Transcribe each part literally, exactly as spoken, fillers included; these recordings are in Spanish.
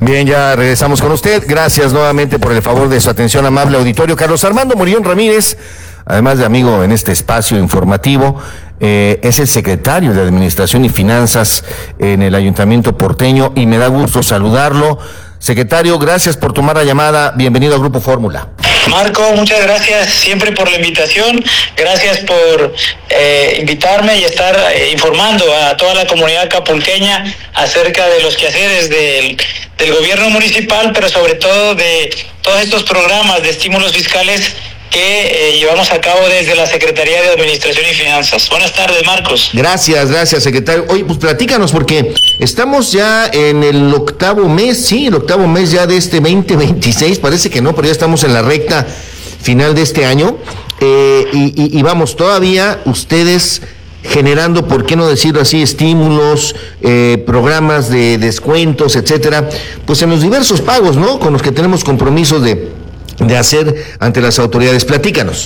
Bien, ya regresamos con usted. Gracias nuevamente por el favor de su atención, amable auditorio. Carlos Armando Murillón Ramírez, además de amigo en este espacio informativo, eh, es el secretario de Administración y Finanzas en el Ayuntamiento porteño y me da gusto saludarlo. Secretario, gracias por tomar la llamada. Bienvenido a Grupo Fórmula. Marco, muchas gracias siempre por la invitación. Gracias por eh, invitarme y estar eh, informando a toda la comunidad acapulqueña acerca de los quehaceres del, del gobierno municipal, pero sobre todo de todos estos programas de estímulos fiscales que eh, llevamos a cabo desde la Secretaría de Administración y Finanzas. Buenas tardes, Marcos. Gracias, gracias, secretario. Oye, pues platícanos, porque estamos ya en el octavo mes, sí, el octavo mes ya de este veinte veintiséis, parece que no, pero ya estamos en la recta final de este año, eh, y, y, y vamos, todavía ustedes generando, por qué no decirlo así, estímulos, eh, programas de descuentos, etcétera, pues en los diversos pagos, ¿no?, con los que tenemos compromisos de de hacer ante las autoridades. Platícanos.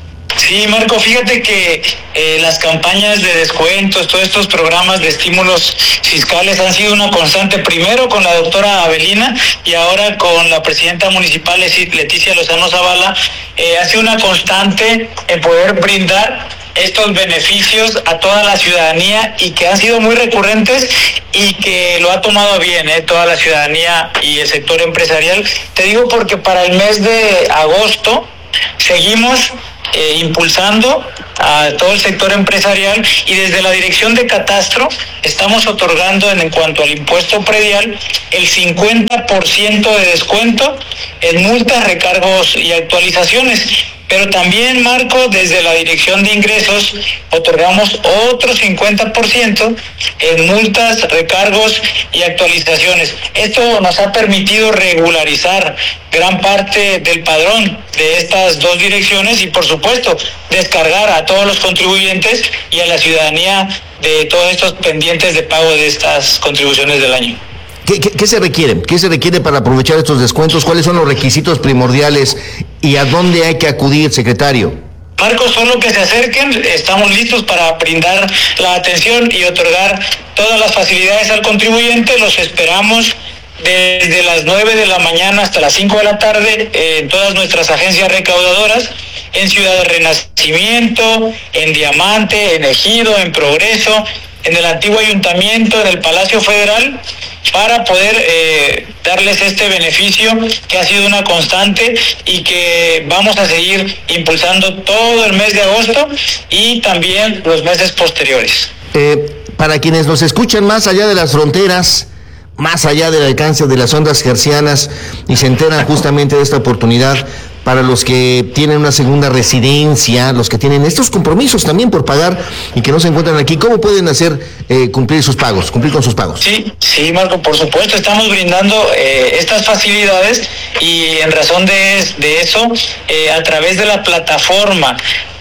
Sí, Marco, fíjate que eh, las campañas de descuentos, todos estos programas de estímulos fiscales han sido una constante, primero con la doctora Avelina y ahora con la presidenta municipal Leticia Lozano Zavala. Eh, ha sido una constante en poder brindar estos beneficios a toda la ciudadanía y que han sido muy recurrentes y que lo ha tomado bien eh, toda la ciudadanía y el sector empresarial. Te digo porque para el mes de agosto seguimos eh, impulsando a todo el sector empresarial y desde la Dirección de Catastro estamos otorgando en, en cuanto al impuesto predial el cincuenta por ciento de descuento en multas, recargos y actualizaciones. Pero también, Marco, desde la Dirección de Ingresos otorgamos otro cincuenta por ciento en multas, recargos y actualizaciones. Esto nos ha permitido regularizar gran parte del padrón de estas dos direcciones y, por supuesto, descargar a todos los contribuyentes y a la ciudadanía de todos estos pendientes de pago de estas contribuciones del año. ¿Qué, qué, ¿Qué se requiere? ¿Qué se requiere para aprovechar estos descuentos? ¿Cuáles son los requisitos primordiales y a dónde hay que acudir, secretario? Marcos, solo que se acerquen, estamos listos para brindar la atención y otorgar todas las facilidades al contribuyente. Los esperamos desde las nueve de la mañana hasta las cinco de la tarde en todas nuestras agencias recaudadoras, en Ciudad de Renacimiento, en Diamante, en Ejido, en Progreso, en el antiguo ayuntamiento, en el Palacio Federal, para poder eh, darles este beneficio que ha sido una constante y que vamos a seguir impulsando todo el mes de agosto y también los meses posteriores. Eh, para quienes nos escuchan más allá de las fronteras, más allá del alcance de las ondas hercianas y se enteran justamente de esta oportunidad, para los que tienen una segunda residencia, los que tienen estos compromisos también por pagar y que no se encuentran aquí, ¿cómo pueden hacer eh, cumplir sus pagos, cumplir con sus pagos? Sí, sí, Marco, por supuesto, estamos brindando eh, estas facilidades y en razón de, de eso, eh, a través de la plataforma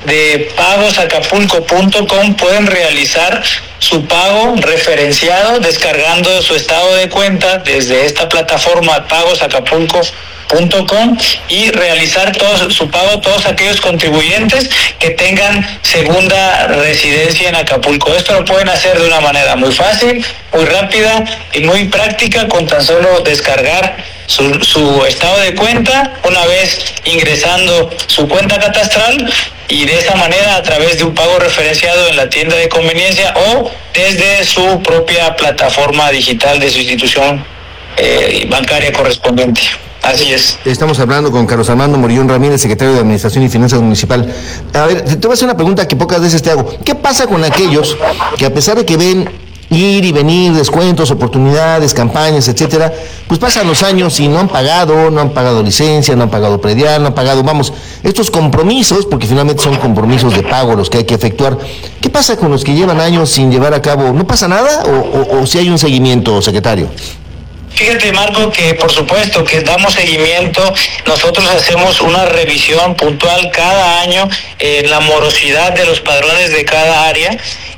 de pagos acapulco punto com pueden realizar su pago referenciado descargando su estado de cuenta desde esta plataforma pagos acapulco punto com y realizar todo su pago todos aquellos contribuyentes que tengan segunda residencia en Acapulco. Esto lo pueden hacer de una manera muy fácil, muy rápida y muy práctica con tan solo descargar su, su estado de cuenta una vez ingresando su cuenta catastral y de esa manera a través de un pago referenciado en la tienda de conveniencia o desde su propia plataforma digital de su institución eh, bancaria correspondiente. Así es. Estamos hablando con Carlos Armando Murillón Ramírez, secretario de Administración y Finanzas Municipal. A ver, te voy a hacer una pregunta que pocas veces te hago. ¿Qué pasa con aquellos que a pesar de que ven ir y venir, descuentos, oportunidades, campañas, etcétera, pues pasan los años y no han pagado, no han pagado licencia, no han pagado predial, no han pagado, vamos, estos compromisos, porque finalmente son compromisos de pago los que hay que efectuar? ¿Qué pasa con los que llevan años sin llevar a cabo? ¿No pasa nada o, o, o si hay un seguimiento, secretario? Fíjate, Marco, que por supuesto que damos seguimiento. Nosotros hacemos una revisión puntual cada año en la morosidad de los padrones de cada área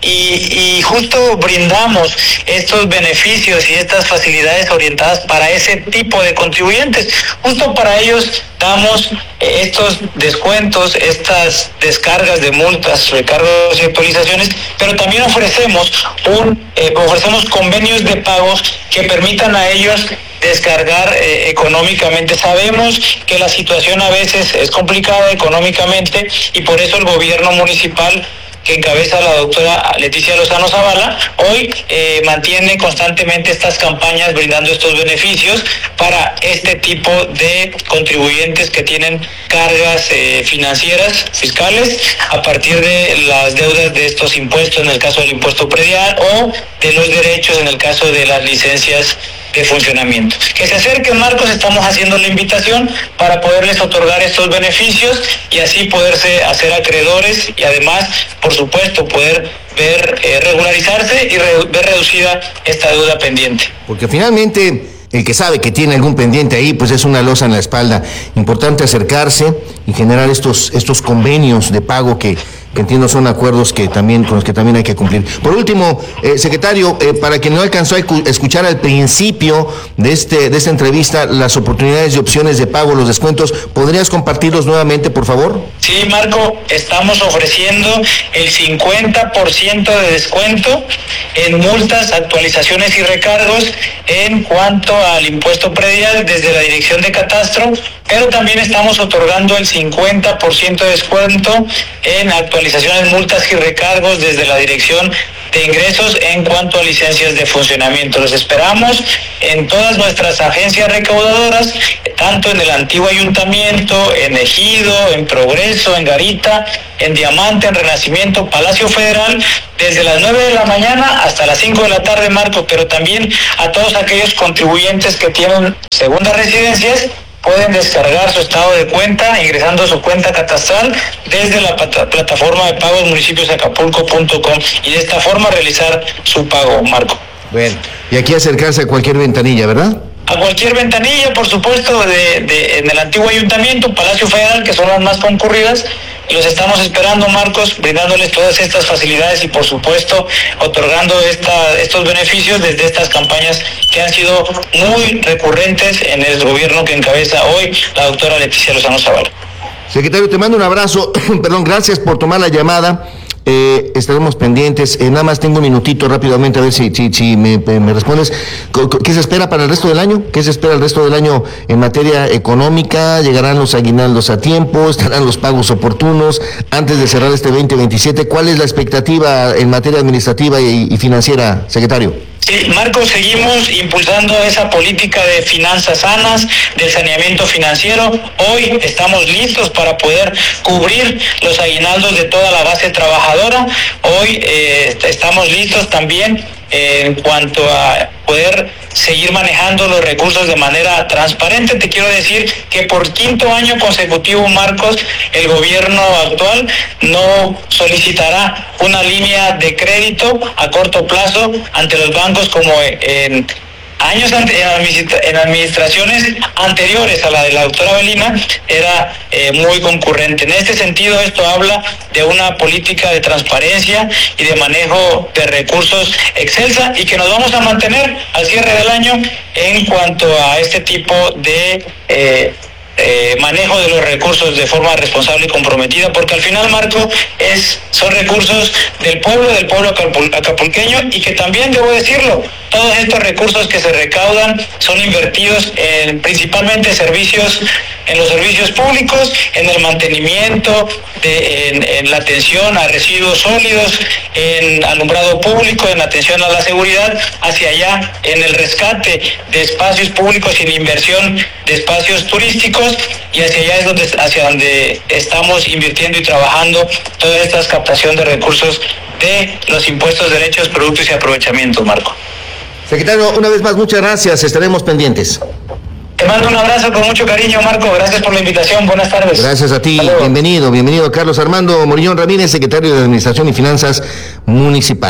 y, y justo brindamos estos beneficios y estas facilidades orientadas para ese tipo de contribuyentes. Justo para ellos damos estos descuentos, estas descargas de multas, recargos y actualizaciones, pero también ofrecemos un eh, ofrecemos convenios de pagos que permitan a ellos descargar eh, económicamente. Sabemos que la situación a veces es complicada económicamente y por eso el gobierno municipal, que encabeza la doctora Leticia Lozano Zavala, hoy eh, mantiene constantemente estas campañas brindando estos beneficios para este tipo de contribuyentes que tienen cargas eh, financieras, fiscales, a partir de las deudas de estos impuestos, en el caso del impuesto predial, o de los derechos en el caso de las licencias de funcionamiento. Que se acerquen, Marcos, estamos haciendo la invitación para poderles otorgar estos beneficios y así poderse hacer acreedores y además, por supuesto, poder ver eh, regularizarse y re- ver reducida esta deuda pendiente. Porque finalmente el que sabe que tiene algún pendiente ahí, pues es una losa en la espalda. Importante acercarse y generar estos, estos convenios de pago que que entiendo son acuerdos que también con los que también hay que cumplir. Por último, eh, secretario, eh, para quien no alcanzó a escuchar al principio de este de esta entrevista las oportunidades y opciones de pago, los descuentos, ¿podrías compartirlos nuevamente, por favor? Sí, Marco, estamos ofreciendo el cincuenta por ciento de descuento en multas, actualizaciones y recargos en cuanto al impuesto predial desde la Dirección de Catastro, pero también estamos otorgando el cincuenta por ciento de descuento en actualizaciones, multas y recargos desde la Dirección de Ingresos en cuanto a licencias de funcionamiento. Los esperamos en todas nuestras agencias recaudadoras, tanto en el antiguo ayuntamiento, en Ejido, en Progreso, en Garita, en Diamante, en Renacimiento, Palacio Federal, desde las nueve de la mañana hasta las cinco de la tarde, Marco, pero también a todos aquellos contribuyentes que tienen segundas residencias, pueden descargar su estado de cuenta ingresando a su cuenta catastral desde la pata- plataforma de pagos municipios acapulco punto com y de esta forma realizar su pago, Marco. Bueno, y aquí acercarse a cualquier ventanilla, ¿verdad? A cualquier ventanilla, por supuesto, de, de en el antiguo ayuntamiento, Palacio Federal, que son las más concurridas. Los estamos esperando, Marcos, brindándoles todas estas facilidades y, por supuesto, otorgando esta, estos beneficios desde estas campañas que han sido muy recurrentes en el gobierno que encabeza hoy la doctora Leticia Lozano Zavala. Secretario, te mando un abrazo. Perdón, gracias por tomar la llamada. Eh, estaremos pendientes. Eh, nada más tengo un minutito rápidamente a ver si, si, si me, me respondes. ¿Qué se espera para el resto del año? ¿Qué se espera el resto del año en materia económica? ¿Llegarán los aguinaldos a tiempo? ¿Estarán los pagos oportunos antes de cerrar este veinte veintisiete? ¿Cuál es la expectativa en materia administrativa y, y financiera, secretario? Sí, Marcos, seguimos impulsando esa política de finanzas sanas, de saneamiento financiero. Hoy estamos listos para poder cubrir los aguinaldos de toda la base trabajadora. Hoy eh, estamos listos también eh, en cuanto a poder seguir manejando los recursos de manera transparente. Te quiero decir que por quinto año consecutivo, Marcos, el gobierno actual no solicitará una línea de crédito a corto plazo ante los bancos como en años ante, en administraciones anteriores a la de la doctora Avelina era eh, muy concurrente. En este sentido, esto habla de una política de transparencia y de manejo de recursos excelsa y que nos vamos a mantener al cierre del año en cuanto a este tipo de eh, Eh, manejo de los recursos de forma responsable y comprometida, porque al final, Marco, es son recursos del pueblo, del pueblo acapul- acapulqueño, y que también, debo decirlo, todos estos recursos que se recaudan son invertidos en principalmente servicios, en los servicios públicos, en el mantenimiento, de, en, en la atención a residuos sólidos, en alumbrado público, en atención a la seguridad, hacia allá, en el rescate de espacios públicos y en inversión de espacios turísticos, y hacia allá es donde hacia donde estamos invirtiendo y trabajando toda esta captación de recursos de los impuestos, derechos, productos y aprovechamiento, Marco. Secretario, una vez más, muchas gracias, estaremos pendientes. Te mando un abrazo con mucho cariño, Marco, gracias por la invitación, buenas tardes. Gracias a ti, bienvenido, bienvenido Carlos Armando Morillón Ramírez, secretario de Administración y Finanzas Municipal.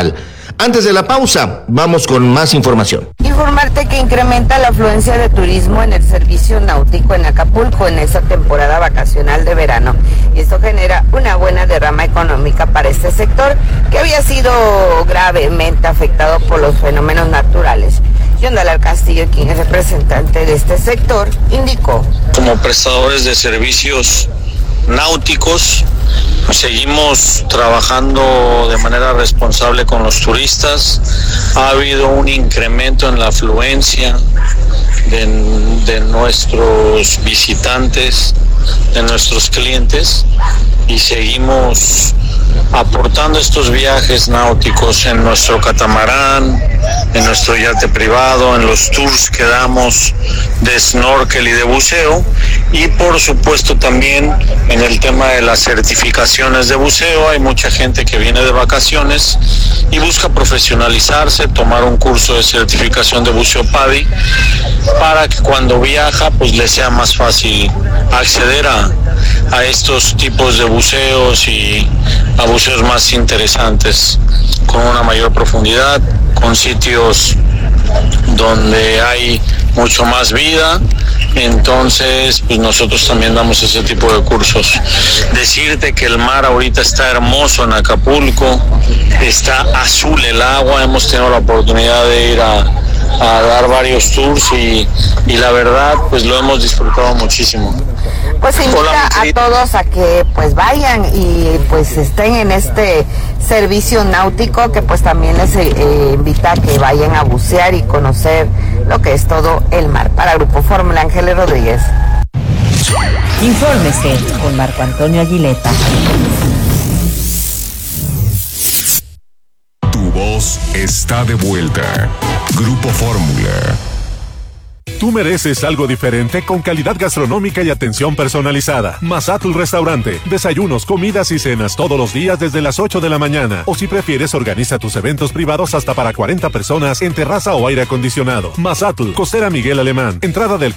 Antes de la pausa, vamos con más información. Informarte que incrementa la afluencia de turismo en el servicio náutico en Acapulco en esta temporada vacacional de verano. Y esto genera una buena derrama económica para este sector que había sido gravemente afectado por los fenómenos naturales. Yondala Castillo, quien es representante de este sector, indicó. Como prestadores de servicios náuticos, seguimos trabajando de manera responsable con los turistas. Ha habido un incremento en la afluencia de, de nuestros visitantes, de nuestros clientes, y seguimos aportando estos viajes náuticos en nuestro catamarán, en nuestro yate privado, en los tours que damos de snorkel y de buceo, y por supuesto también en el tema de las certificaciones de buceo. Hay mucha gente que viene de vacaciones y busca profesionalizarse, tomar un curso de certificación de buceo PADI, para que cuando viaja pues le sea más fácil acceder a, a estos tipos de buceos y a buceos más interesantes, con una mayor profundidad, con sitios donde hay mucho más vida. Entonces, pues nosotros también damos ese tipo de cursos. Decirte que el mar ahorita está hermoso en Acapulco, está azul el agua, hemos tenido la oportunidad de ir a, a dar varios tours y, y la verdad, pues lo hemos disfrutado muchísimo. Pues invita Hola, a todos a que pues vayan y pues estén en este servicio náutico, que pues también les eh, invita a que vayan a bucear y conocer lo que es todo el mar. Para Grupo Fórmula, Ángeles Rodríguez. Infórmese con Marco Antonio Aguileta. Tu voz está de vuelta. Grupo Fórmula. Tú mereces algo diferente con calidad gastronómica y atención personalizada. Mazatl Restaurante. Desayunos, comidas y cenas todos los días desde las ocho de la mañana. O si prefieres, organiza tus eventos privados hasta para cuarenta personas en terraza o aire acondicionado. Mazatl, Costera Miguel Alemán. Entrada del